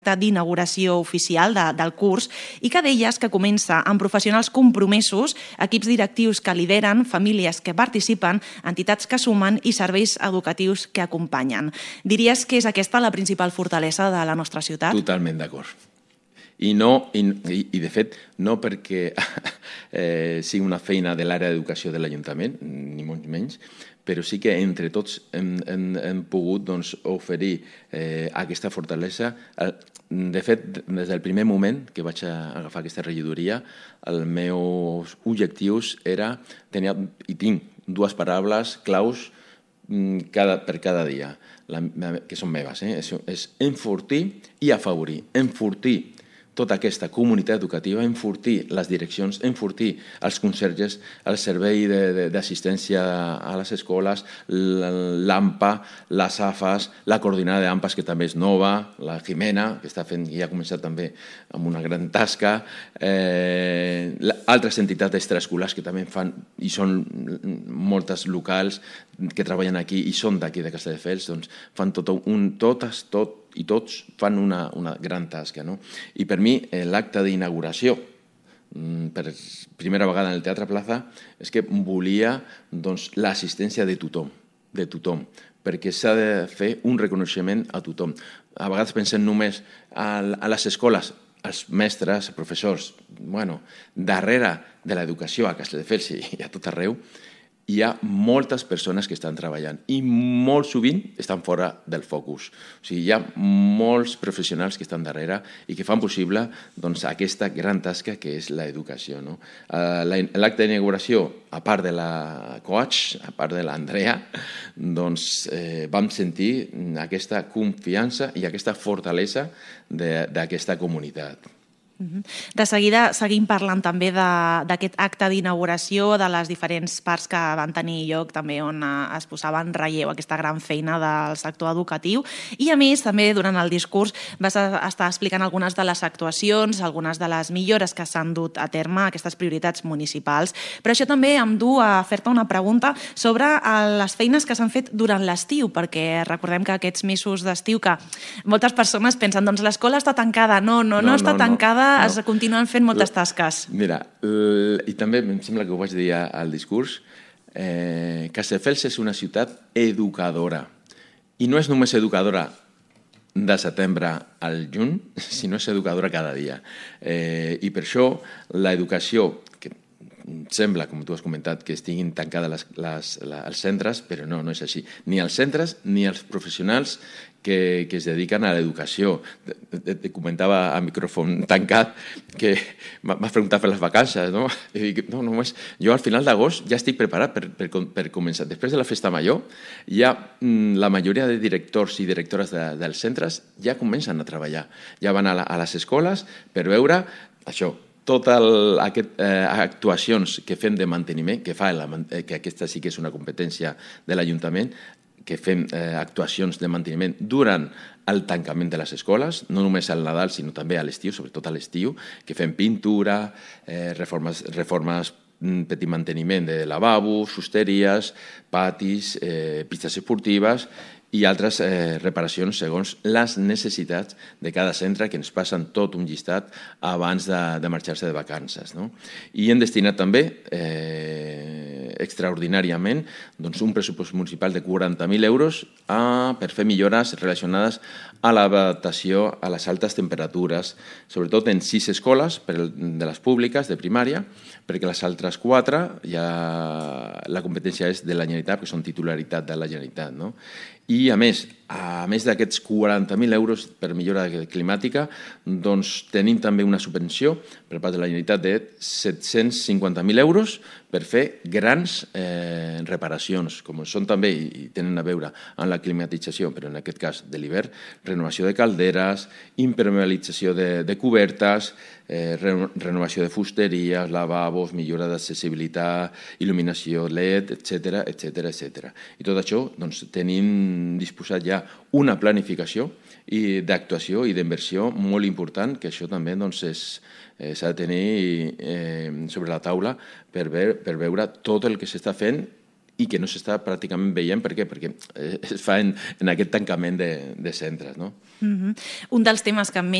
d'inauguració oficial del curs i que deies que comença amb professionals compromesos, equips directius que lideren, famílies que participen, entitats que sumen i serveis educatius que acompanyen. Diries que és aquesta la principal fortalesa de la nostra ciutat? Totalment d'acord. I de fet, no perquè sigui una feina de l'àrea d'educació de l'Ajuntament, ni molt menys, però sí que entre tots hem pogut oferir aquesta fortalesa. De fet, des del primer moment que vaig agafar aquesta regidoria, els meus objectius era tenir i tinc dues paraules claus per cada dia, que són meves. És enfortir i afavorir. Enfortir tota aquesta comunitat educativa, enfortir les direccions, enfortir els conserges, el servei d'assistència a les escoles, l'AMPA, les AFAs, la coordinada d'AMPAs, que també és nova, la Jimena, que està fent i ha començat també amb una gran tasca, altres entitats extraescolars que també fan, i són moltes locals que treballen aquí i són d'aquí de Castelldefels, doncs fan tots fan una gran tasca. I per mi l'acte d'inauguració, per primera vegada en el Teatre Plaza, és que volia l'assistència de tothom, perquè s'ha de fer un reconeixement a tothom. A vegades pensem només a les escoles, als mestres, als professors. Darrere de l'educació a Castelldefels i a tot arreu hi ha moltes persones que estan treballant i molt sovint estan fora del focus. O sigui, hi ha molts professionals que estan darrere i que fan possible aquesta gran tasca que és l'educació. L'acte d'inauguració, a part de la coach, a part de l'Andrea, vam sentir aquesta confiança i aquesta fortalesa d'aquesta comunitat. De seguida seguim parlant també d'aquest acte d'inauguració, de les diferents parts que van tenir lloc, també on es posava en relleu aquesta gran feina del sector educatiu. I a més, també durant el discurs vas estar explicant algunes de les actuacions, algunes de les millores que s'han dut a terme, aquestes prioritats municipals. Però això també em du a fer-te una pregunta sobre les feines que s'han fet durant l'estiu, perquè recordem que aquests mesos d'estiu que moltes persones pensen, doncs l'escola està tancada. No està tancada, es continuen fent moltes tasques. Mira, i també em sembla que ho vaig dir al discurs, Castelldefels és una ciutat educadora. I no és només educadora de setembre al juny, sinó és educadora cada dia. I per això l'educació, que sembla, com tu has comentat, que estiguin tancades els centres, però no és així. Ni els centres ni els professionals que es dediquen a l'educació. Te comentava a micròfon tancat que m'has preguntat per les vacances, no? I dic, jo al final d'agost ja estic preparat per començar. Després de la festa major, ja la majoria de directors i directores dels centres ja comencen a treballar. Ja van a les escoles per veure això, totes aquestes actuacions que fem de manteniment, que aquesta sí que és una competència de l'Ajuntament, que fem actuacions de manteniment durant el tancament de les escoles, no només al Nadal, sinó també a l'estiu, sobretot a l'estiu, que fem pintura, reformes, petit manteniment de lavabos, fusteries, patis, pistes esportives i altres reparacions segons les necessitats de cada centre, que ens passen tot un llistat abans de marxar-se de vacances. I hem destinat també extraordinàriament un pressupost municipal de 40.000 euros per fer millores relacionades a l'adaptació a les altes temperatures, sobretot en 6 escoles de les públiques de primària, perquè les altres 4 ja la competència és de la Generalitat, perquè són titularitat de la Generalitat. I a més d'aquests 40.000 euros per millora climàtica, tenim també una subvenció per part de la Generalitat de 750.000 euros per fer grans reparacions, com són també, i tenen a veure amb la climatització, però en aquest cas de l'hivern, renovació de calderes, impermeabilització de cobertes, renovació de fusteries, lavabos, millora d'accessibilitat, il·luminació LED, etc. I tot això tenim disposat ja una planificació d'actuació i d'inversió molt important, que això també s'ha de tenir sobre la taula per veure tot el que s'està fent i que no s'està pràcticament veient. Per què? Perquè es fa en aquest tancament de centres, no? Un dels temes que més